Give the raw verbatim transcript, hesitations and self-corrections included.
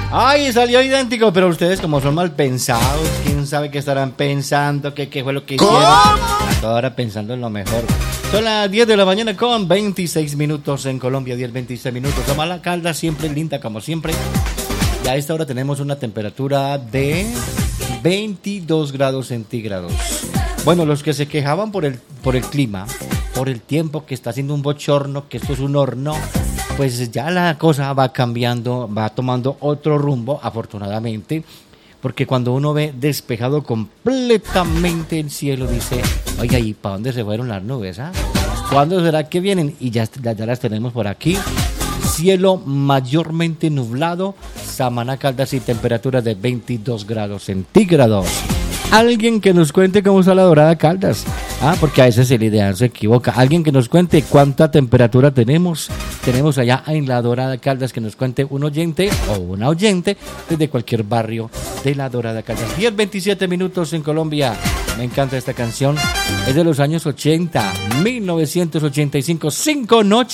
Ay, salió idéntico, pero ustedes como son mal pensados, quién sabe qué estarán pensando, qué, qué fue lo que hicieron. A toda hora pensando en lo mejor. Son las diez de la mañana con veintiséis minutos en Colombia, diez, veintiséis minutos. Tamala Caldas siempre linda como siempre. Y a esta hora tenemos una temperatura de veintidós grados centígrados. Bueno, los que se quejaban por el, por el clima, por el tiempo, que está haciendo un bochorno, que esto es un horno, pues ya la cosa va cambiando, va tomando otro rumbo, afortunadamente, porque cuando uno ve despejado completamente el cielo, dice, oiga, ¿y para dónde se fueron las nubes? Ah? ¿Cuándo será que vienen? Y ya, ya las tenemos por aquí. Cielo mayormente nublado, Samaná Caldas y temperatura de veintidós grados centígrados. Alguien que nos cuente cómo está la Dorada Caldas. Ah, porque a veces el ideal se equivoca. Alguien que nos cuente cuánta temperatura tenemos. Tenemos allá en la Dorada Caldas, que nos cuente un oyente o una oyente desde cualquier barrio de la Dorada Caldas. diez, veintisiete minutos en Colombia. Me encanta esta canción. Es de los años ochenta, mil novecientos ochenta y cinco. Cinco noches.